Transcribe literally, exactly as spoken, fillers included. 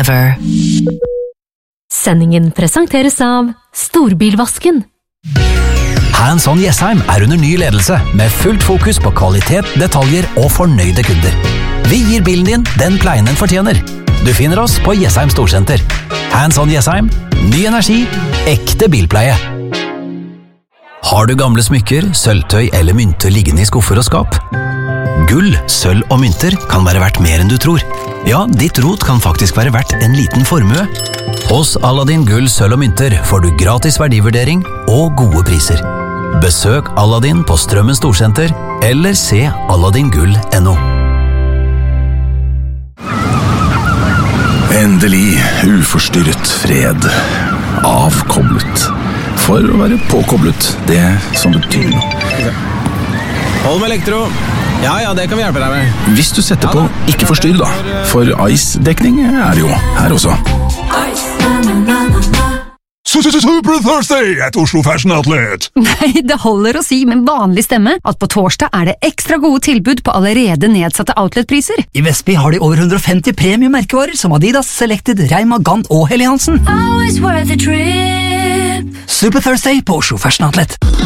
ever. Sendingen presenteres av Storbilvasken. Hands-on Jessheim er under ny ledelse, med fullt fokus på kvalitet, detaljer og fornøyde kunder. Vi gir bilen din den pleien den fortjener. Du finner oss på Jessheim Storsenter. Hands-on Jessheim, ny energi, ekte bilpleie. Har du gamle smykker, sølvtøy eller mynter liggende i skuffer og skap? Gull, sølv og mynter kan være verdt mer enn du tror. Ja, ditt rot kan faktisk være verdt en liten formue. Hos Aladdin Gull, sølv og mynter får du gratis verdivurdering og gode priser. Besøk Aladdin på Strømmen Storsenter, eller se aladdingull punktum no. Endelig uforstyrret fred. Avkoblet. For å være påkoblet, det som betyr noe. Hold med elektro. Ja, ja, det kan vi hjelpe deg med. Hvis du setter på ikke forstyrr da, for Ice-dekning er jo her også. Super Thursday at Oslo Fashion Outlet. Nei, det holder å si med vanlig stemme at på torsdag er det ekstra gode tilbud på allerede nedsatte outletpriser. I Vestby har de over hundre og femti premiemerkevarer som Adidas, Selected, Reima, Gant og Helly Hansen. Super Thursday på Oslo Fashion Outlet.